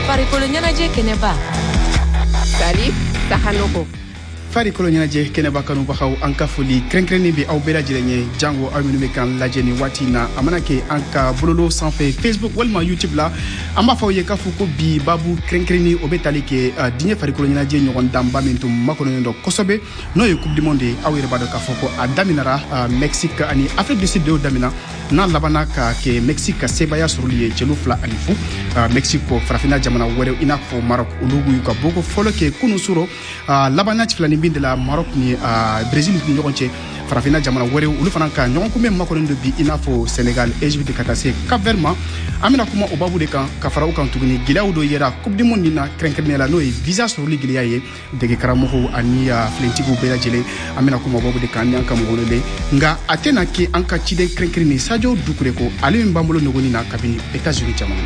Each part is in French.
fari kolonyana je keneba Salif Sahanoko fari kolonyanaje keneba kanu bakaw anka foli krenkreni bi aw bela jirenye jango aw minu kan lajeni watina amana ke anka bololo sanfé Facebook walma YouTube la amba fawye ka fuko bi babu krenkreni obetali ke dinye fari kolonyanaje nyogon damba mentum makono ndo kosobe no ye coupe du monde aw yirba do ka fuko adaminara Mexique ani Afrique du Sud do damina na labana ka ke Mexique sebaya surliye chelu fla alifu Mexico farafina jamana wore ina fo Maroc ulugu yuka boko folo ke kunu suro labana tiflani de la Maroc ni Brésil ni ñogonche farafina jamana wore ulu fanan ka ñogon ko mem makon do bi ina fo Sénégal Égypte katase Cap Vert amina kuma obabu de kan ka faraw kan tuguni gilaw do yera coupe du monde na krenkernela no visa sur li gilaye de karamo ani flentigo bela jele amina kuma obabu de kan yanka mo le nga atena ki anka cide krenkerni Sadio Doucouré ko ali mbambulo nogoni na kabini États-Unis jamana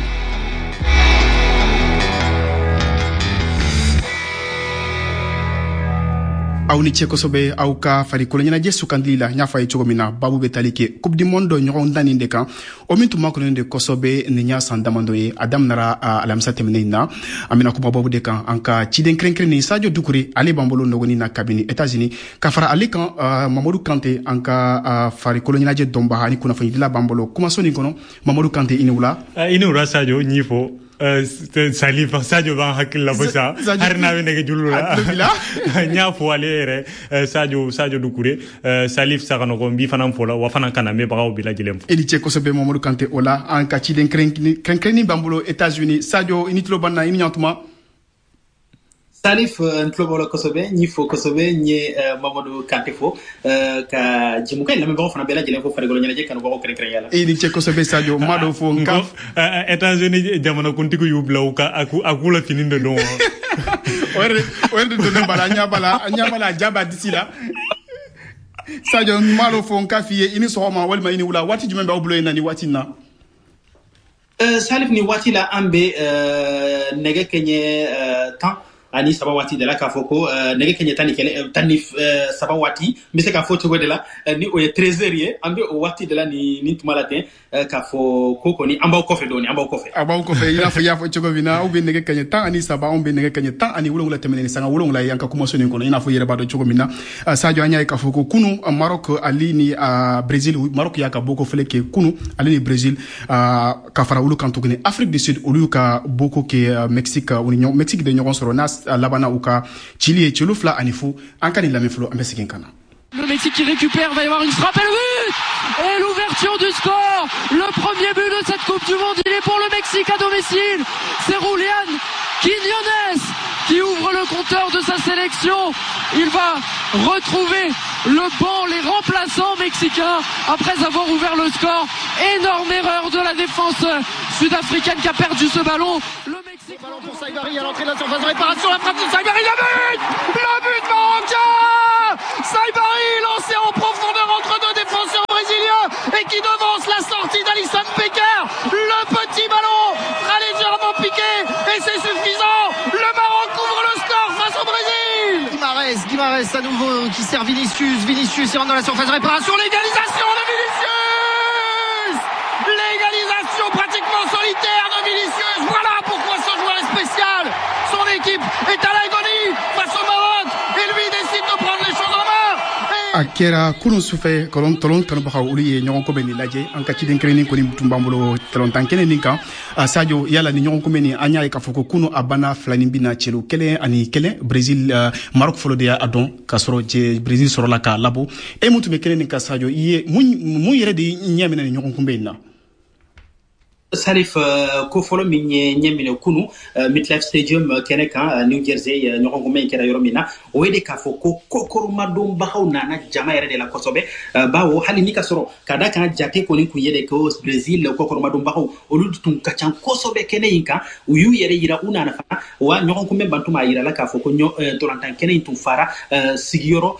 awni cheko sobe awka fari kolonyana je sukandila nyafa e chogomina babu betalike coupe du monde nyogon dani ndeka o mintu makono de kosobe ne nya sandamando e adam nara alamsa temnena amina ko babu de kan anka chiden krenkren ni Sadio Doucouré ali bambolo nogoni na kabini États-Unis ka fara ali kan Mamadou Kanté anka fari kolonyana je domba hani kuna fanyila bambolo kuma soni kono Mamadou Kanté inula Sadio nyifo Salif Sadio ban hakil la bosa harna we nege julula nya fo alere Sadio Doucouré Salif sagano ko bi fanan fola wa fanan kana me bagaw bi la jilem eli che ko sobe Mamadou Kanté ola en ka ci den krenkeni bambulo États-Unis Sadio initlo banna ini nyantuma Salif Ntlobolo Kosobe ni fo Kosobe ni Mamadou Kanté fo ka jimuka la memba fana bela jelen fo fare golo nyane kan ko krekre yala eli che Kosobe Sadio mado fo ngaf États-Unis jamana kuntiku yublaw ka akula fininde don werde de bala nyabala jaba disila Sadio malo fo ngafiye ini sohoma walma ini wula wati jumembe oblo nani watina Salif ni wati la ambe nege kenye temps ani sabawati de la ka foko nege kenye tani sabawati mise ka foto de la ni o 13h ye ambe o wati de la ni tumalatin ka fo koko ni amba ko fe ina fo ya fo chogovina o be nege kenye tan ani saba on be nege kenye tan ani wulongula temene sanga wulongula yanka kuma soni kono ina fo yere bado chogomina Sadio anya ka foko kunu Maroc ali ni Brésil Maroc ya ka boko fele ke kunu ali ni Brésil ka fara wulu kan tuguni Afrique du Sud olu ka boko ke Mexique union Mexique de nyogon soro nas labana uka Chili et Chilufla anifu ankani la meflo ambesikin kana. Le Mexique qui récupère, va y avoir une frappe et le but! Et l'ouverture du score! Le premier but de cette Coupe du Monde, il est pour le Mexique à domicile! C'est Julián Quiñones qui ouvre le compteur de sa sélection. Il va retrouver le banc, les remplaçants mexicains après avoir ouvert le score. Énorme erreur de la défense sud-africaine qui a perdu ce ballon. Le Mexique... Le ballon pour Saibari à l'entrée de la surface de réparation, la frappe de Saibari, le but marocain! Saibari lancé en profondeur entre deux défenseurs brésiliens et qui devance la sortie d'Alisson Becker. Le petit ballon sera légèrement piqué et c'est suffisant. Le Maroc ouvre le score face au Brésil. Guimarães à nouveau qui sert Vinicius. Vinicius rentre dans la surface de réparation. L'égalisation de Vinicius. L'égalisation pratiquement solitaire de Vinicius. Voilà pourquoi ce joueur est spécial. Son équipe est à l'agonie face au Maroc et lui décide de prendre les choses en main. Akera kunu sufe kolon tolon kan baka uli ye nyon ko beni laje an ka ciden kreni ko ni tumbambulo tolon tankene ninka Sadio yala ni nyon ko meni anya ka foko kunu abana flani bina chelo kele ani kele Brésil Maroc folo de adon kasoro je Brésil soro la ka labo e mutu be kele ninka Sadio ye mu yere de nyamina ni nyon ko benna Salif ko folo min nyemine kunu MetLife Stadium keneka New Jersey nyongo men kera yoromina o wede ka fo ko kokoro madum bahaw nana jama yere de la kosobe bawo hali ni kasoro kada kan jate ko ni ku yede ko Brazil kokoro madum bahaw o ludu tun kacan kosobe kene yinka uyu yere yira una na fa wa nyongo men bantuma yira la ka fo ko tolantan kene tun fara sigiyoro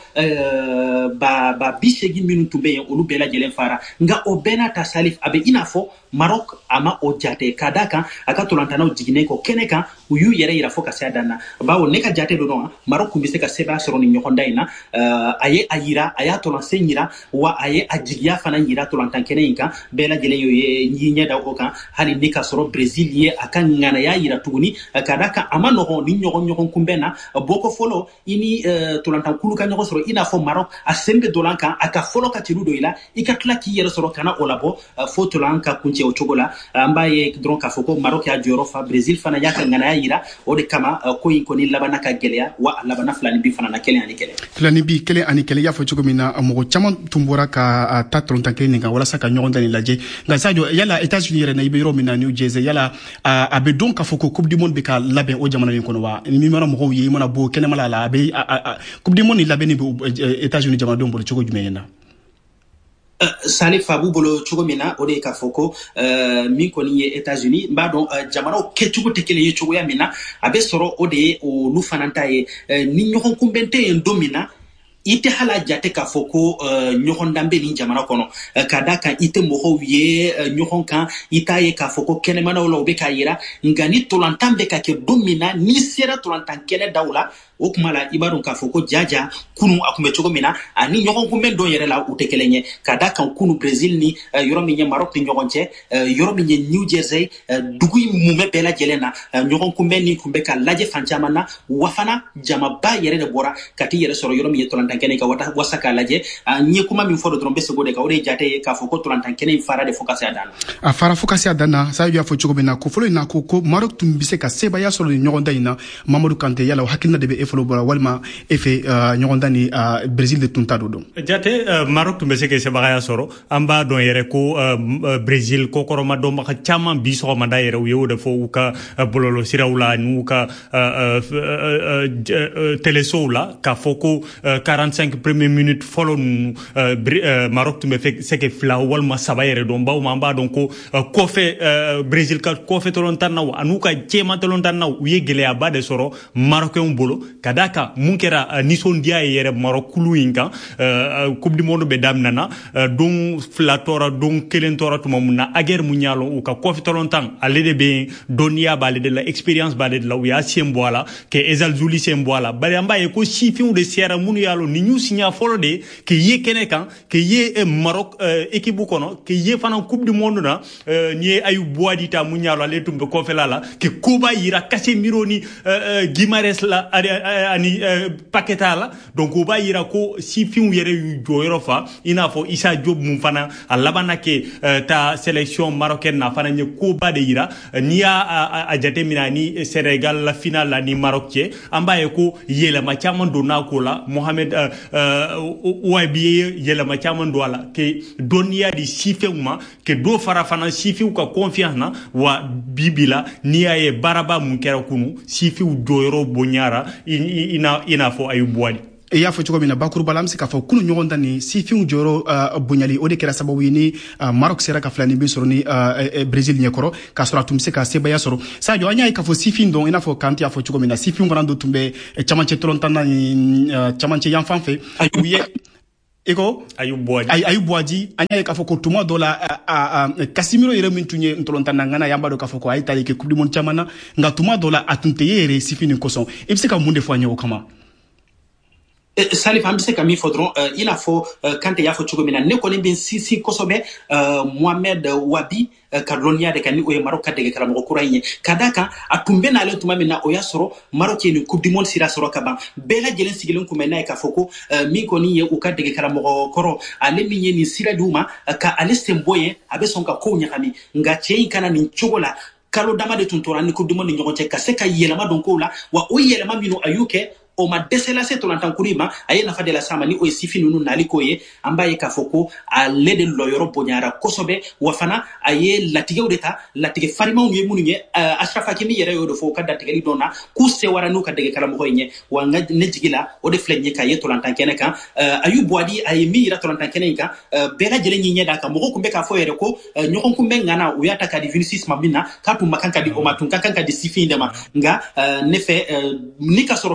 ba bishegi minute be o lu bela jelen fara nga o benata Salif abe inafo Maroc ama o jate kadaka aka tolantana o jigine ko keneka uyu yere ira fo ka se dana bawo ne ka jate do don Maroc kumbi se ka seba soro ni nyokonda ina aye ayira aya to lan senyira wa aye ajigia fana yira to lan tankene inka bela jele yo nyinya da ko kan hani ne ka soro Brazil ye akan ngana ya yira tuguni kadaka amano ho ni nyogon kumbena boko folo ini to lan tankulu kan nyogo soro ina fo Maroc a sembe dolan kan aka folo ka tirudo ila ikatla ki yere soro kana olabo fo to lan ka kunche o chogola ambaye dron ka foko Maroc ya joro fa Brazil fana ya kan ngana ya yira o de kama ko ni labana ka gelea wa labana flani bi fana na kele ani kele flani bi kele ani kele ya fo chogomina mo chama tumbora ka ta tronta kele nga wala saka nyogonda ni laje nga sadio yala États-Unis yere na ibiro mina New Jersey yala abe donc ka foko coupe du monde be ka laben o jamana yin kono wa ni mara mo yi mona bo kene mala la be coupe du monde ni laben be États-Unis jamana do mbolo chogo jumena Salif Fabou bolo chugomina ode ka foko min koni ye États-Unis mba don jamana o kechugo tekele ye chugo ya mina abe soro ode o lu fananta ye ni nyokon kumbente en domina ite hala jate ka foko nyokon dambe ni jamana kono kadaka ite moho ye nyokon kan itaye ka foko kene mana wala obe ka yira ngani tolantambe ka ke domina ni sera tolantan kele dawla o kuma la ibaron ka foko jaja kunu akume chogo mina ani nyokon kumben do yere la utekelenye kadaka kunu Brazil ni yoro minye Maroc ni nyokon che yoro minye New Jersey dugui mume bela jelena nyokon kumben ni kumbe ka laje fanchamana wafana jama ba yere de bora kati yere soro yoro minye tolantankene ka wata wasaka laje nye kuma min fodo trombe segode ka ore jate ka foko tolantankene fara de focus adana fara focus adana sa yo fo chogo mina ko folo na ko Maroc tumbise ka seba ya soro nyokon dayina Mamadou Kanté yala hakilna de be folo bora walma efe nyogonda ni Brazil de tuntado do jate Maroc tumbe se ke se bagaya soro amba don yere ko Brazil ko koroma do ma chama bi so ma da yere yo de fo ka bololo sirawla nu ka telesola ka foko 45 première minute follow Maroc tumbe se ke fla walma saba yere do mba mamba don ko ko fe Brazil ka ko fe tolontan na anu ka chema tolontan na uye gele aba de soro Marocain bolo kadaka munkera nisondia yere Marokulu inka coupe du monde be damnana don flatora don kelentora tuma munna ager munyalo u ka kofi tolontan alede be donia balede la experience balede la uya semboala ke ezal zuli semboala bale amba e ko sifiu de sierra munu yalo ni ñu signa folode ke ye kenekan ke ye Maroc équipe kono ke ye fana coupe du monde na ni ayu boadita munyalo ale tumbe kofela la ke kuba yira Casemiro ni Guimares la ani Paqueta la donc o ba yira ko si fiu yere yu joyro fa ina fo Issa Diop mum fana a labana ke ta sélection marocaine na fana nye ko ba de yira ni a jate mina ni Sénégal la finale la ni Maroc tie amba e ko yela ma chaman do na ko la Mohamed Ouabi yela ma chaman do la ke donia di si fiuma ke do fara fana si fiu ka confiance na wa bibila ni aye baraba mun kera kunu si fiu joyro bonyara ina fo ayubwadi e ya fo chogomina bakuru balam se ka fo kunu nyogonda ni si fiu joro bonyali ode kera sababu ni Maroc sera ka flani be soro ni Brazil nyekoro ka sora tumse ka seba ya soro sa jo anya ka fo si fiu don ina fo kanti ya fo chogomina si fiu ngando tumbe chamanche tolontana ni chamanche yanfanfe uye eko ayubwadi anya ka fo ko tuma dola Casemiro yere mintunye ntolontana ngana yamba do ka fo ko ayita ke coupe du monde chamana nga tuma dola atunte yere si fiu ni koson ibse ka munde fo anyo kama Salif ambise kami fodron ina fo kante ya fo chugomina ne ko ben sisi kosobe Mohamed Wabi Carlonia de kani o Maroc kadege kala mo kuranye kadaka atumbe na le tuma mina o yasoro Maroc ni coupe du monde sira soro kaba bela jelen sigilen ko mena ka foko mi ko ni ye o kadege kala mo koro ale mi ni sira duma ka aliste mboye abe sonka ko nyakami nga chei kana ni chogola kalo dama de tuntora ni coupe du monde nyoko che ka se ka yelama donc la wa o yelama mino ayuke o ma desela se tolantan kurima aye na fadela sama ni o sifi nunu naliko ye ambaye ka foko a lede loyoro bonyara kosobe wafana aye latige udeta latige farima unye munye Ashraf Hakimi yere yodo fo ka datige lidona ku se waranu ka dege kala mo hoye wanga nejigila o de flenye ka ye tolantan keneka ayu boadi aye mi ira tolantan keneka bela jele nyi da ka mo ko mbeka fo yere ko nyoko kumbe ngana uyata ka di Vinicius mabina ka tu makanka di o matun kanka di sifi ndema nga nefe nika soro FIFA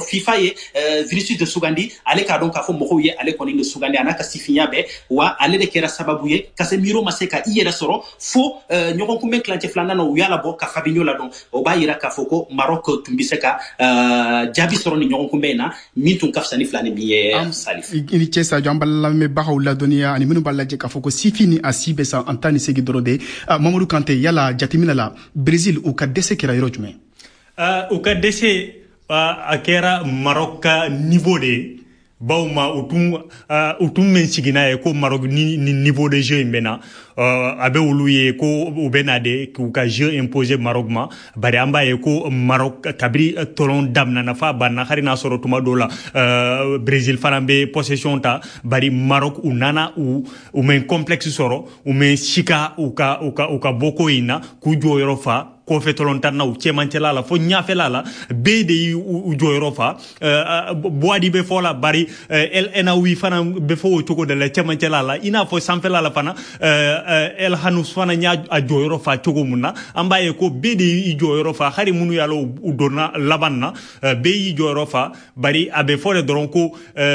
ye Vinicius de Sugandi ale ka donc ka fo mɔgɔw ye ale kɔni de Sugandi anaka sifinya be wa ale de kɛra sababu ye Casemiro ma se ka i yɛrɛ sɔrɔ fo ɲɔgɔn kunbɛn kilancɛ filanan na u y'a labɔ ka Fabinho la dɔn o b'a yira k'a fɔ ko Maroc tun bɛ se ka jaabi sɔrɔ ni ɲɔgɔn kunbɛn in na min tun ka fisa ni fila ni min ye Salif. I ni cɛ Sadio an b'a lamɛnbagaw ladɔnniya ani minnu b'a lajɛ k'a fɔ ko sifi ni a si bɛ san an 18 dɔrɔn de Mamadou Kanté yala jateminɛ la Brésil u ka dɛsɛ kɛra yɔrɔ jumɛn? U ka dɛsɛ a kɛra Maroc ka niveau de bawma utum men sigina ye ko Maroc ni niveau de jeu mbena abe ulu ye ko ubena de ku ka jeu imposé Maroc ma bari amba ye ko Maroc kabri tolon damna na fa banna harina soro tuma dola Brésil farambe possession ta bari Maroc unana u men complexe soro u men shika uka boko ina ku joyoro fa ko fetolon tan naw cemancela la fo ñafela la be de u joyro fa boadi be fola bari el enawi fana be fo to ko de la cemancela la ina fo sanfela la fana el hanus fana nya a joyro fa to munna ambaye ko be de i joyro fa hari munu yalo u donna labanna be i joyro fa bari abe fo de doron ko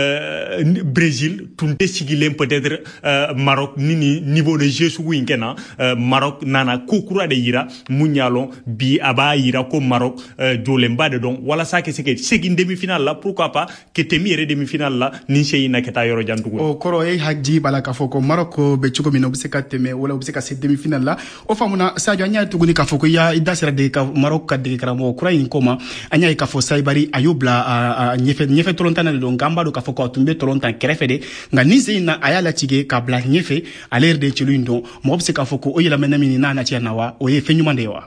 Brésil tunte sigilem peut-être Maroc ni niveau de jeu su winkena Maroc nana ko kura de yira munyalo bi aba yira ko Maroc jolemba de donc wala sa ke segin demi-finale là pourquoi pas que temire demi-finale là ni seyina keta yoro jantugo o koro e haji bala ka foko Maroc be chugo mino biseka teme wala biseka se demi-finale là o famuna Sadio anya tuguni ka foko ya idasira de ka Maroc ka de karamo Ukraine koma anya ka fo saibari ayobla nyefe tolontana de donc gamba do ka foko tumbe tolontan krefe de nga ni seyina ayala tige ka bla nyefe aler de chelundo mo biseka foko o yela menamini na na tia nawa o ye fenyumande wa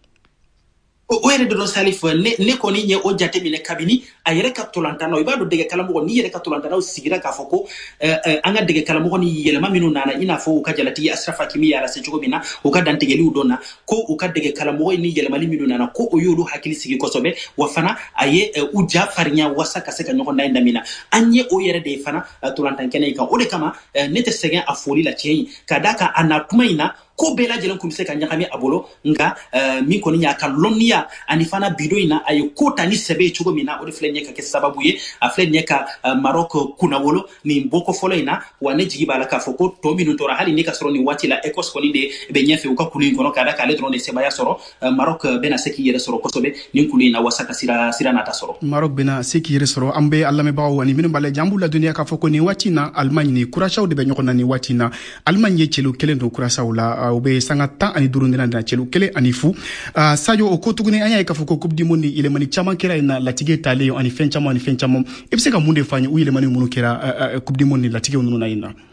o yɛrɛ de don Salif ne kɔni ye o jate minɛ kabini a yɛrɛ ka tolantanaw i b'a dɔn dege kalamɔgɔ ni yɛrɛ ka tolantanaw sigira k'a fɔ ko an ka dege kalamɔgɔ ni yɛlɛma minnu nana i n'a fɔ u ka jalatigi Ashraf Hakimi y'a lase cogo min na u ka dantigɛliw dɔn na ko u ka dege kalamɔgɔ ni yɛlɛmali minnu nana ko o y'olu hakili sigi kosɛbɛ wa fana a ye u ja farinya wasa ka se ka ɲɔgɔn dan damina an ye o yɛrɛ de ye fana tolantan kɛnɛ in kan o de kama ne tɛ sɛgɛn a foli la tiɲɛ ye ka d'a kan a na tuma in na ko bɛɛ lajɛlen kun bɛ se ka ɲagami a bolo nka min kɔni y'a ka lɔnniya ani fana bido in na a ye ko ta ni sɛbɛ ye cogo min na o de filɛ ɲɛ ka kɛ sababu ye a filɛ ɲɛ ka Maroc kunnawolo nin bɔko fɔlɔ in na wa ne jigi b'a la k'a fɔ ko tɔ minnu tora hali ni ka sɔrɔ nin waati la Écosse kɔni de bɛ ɲɛfɛ u ka kulu in kɔnɔ k'a da k'ale dɔrɔn de sebaya sɔrɔ Maroc bɛna se k'i yɛrɛ sɔrɔ kosɛbɛ nin kulu in na wasa ka sira nata sɔrɔ Maroc bɛna se k'i yɛrɛ sɔrɔ an bɛ a lamɛnbagaw ani minnu b'a lajɛ an b'u ladɔnniya k'a fɔ ko nin waati in na Allemagne ni Curaçao de bɛ ɲɔgɔn na nin waati in na Allemagne ye celu kelen don Curaçao la u bɛ sanga 10 ani 5 dina da celu kelen ani fu Sadio o ko tuguni an y'a ye k'a fɔ ko coupe du monde yɛlɛmani caman kɛra yen na latigɛ talen ani fɛn caman i bɛ se ka mun de fɔ an ye u yɛlɛmani minnu kɛra coupe du monde latigɛw ninnu na yen na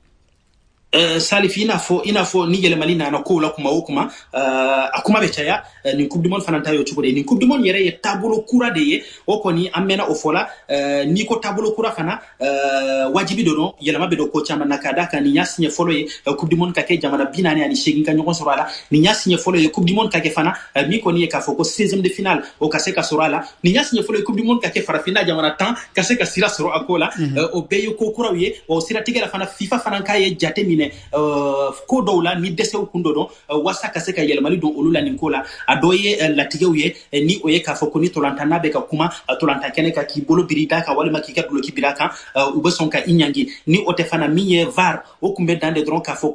Salif i n'a fɔ ni yɛlɛmali nana kow la kuma o kuma a kuma bɛ caya nin coupe du monde fana ta y'o cogo de ye nin coupe du monde yɛrɛ ye taabolo kura de ye o kɔni an mɛnna o fɔ la n'i ko taabolo kura fana wajibi don yɛlɛma bɛ don ko caman na ka d'a kan nin y'a siɲɛ fɔlɔ ye coupe du monde ka kɛ jamana 48 ka ɲɔgɔn sɔrɔ a la nin y'a siɲɛ fɔlɔ ye coupe du monde ka kɛ fana min kɔni ye k'a fɔ ko 16e de finale o ka se ka sɔrɔ a la nin y'a siɲɛ fɔlɔ ye coupe du monde ka kɛ farafinna jamana 10 ka se ka sira sɔrɔ a ko la o bɛɛ ye ko kuraw ye o siratigɛ la fana FIFA fana k'a ye jate minɛ ko dɔw la ni dɛsɛw kun dɔ dɔn wasa ka se ka yɛlɛmali don olu la nin ko la a dɔ ye latigɛw ye ni o ye k'a fɔ ko ni tolantan n'a bɛ ka kuma tolantan kɛnɛ kan k'i bolo biri da kan walima k'i ka duloki biri a kan u bɛ sɔn ka i ɲangi ni o tɛ fana min ye VAR o kun bɛ dan de dɔrɔn k'a fɔ